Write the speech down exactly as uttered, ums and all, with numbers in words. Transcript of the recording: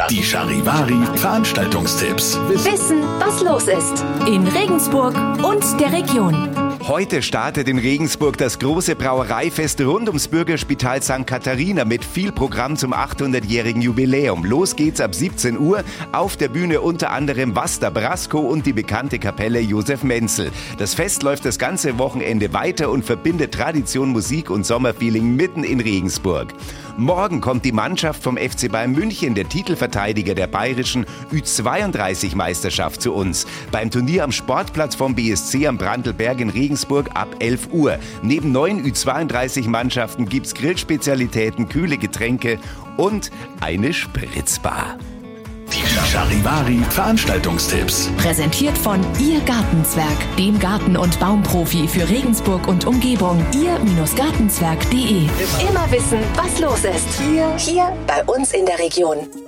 Die Charivari Veranstaltungstipps. Wissen, was los ist in Regensburg und der Region. Heute startet in Regensburg das große Brauereifest rund ums Bürgerspital Sankt Katharina mit viel Programm zum achthundertjährigen Jubiläum. Los geht's ab siebzehn Uhr. Auf der Bühne unter anderem Vasta Brasco und die bekannte Kapelle Josef Menzel. Das Fest läuft das ganze Wochenende weiter und verbindet Tradition, Musik und Sommerfeeling mitten in Regensburg. Morgen kommt die Mannschaft vom F C Bayern München, der Titelverteidiger der bayerischen Ü zweiunddreißig Meisterschaft, zu uns. Beim Turnier am Sportplatz vom B S C am Brandlberg in Regensburg ab elf Uhr. Neben neun Ü zweiunddreißig Mannschaften gibt's Grillspezialitäten, kühle Getränke und eine Spritzbar. Die Charivari Veranstaltungstipps. Präsentiert von Ihr Gartenzwerg, dem Garten- und Baumprofi für Regensburg und Umgebung. ihr Gartenzwerg punkt de. Immer wissen, was los ist. Hier, hier bei uns in der Region.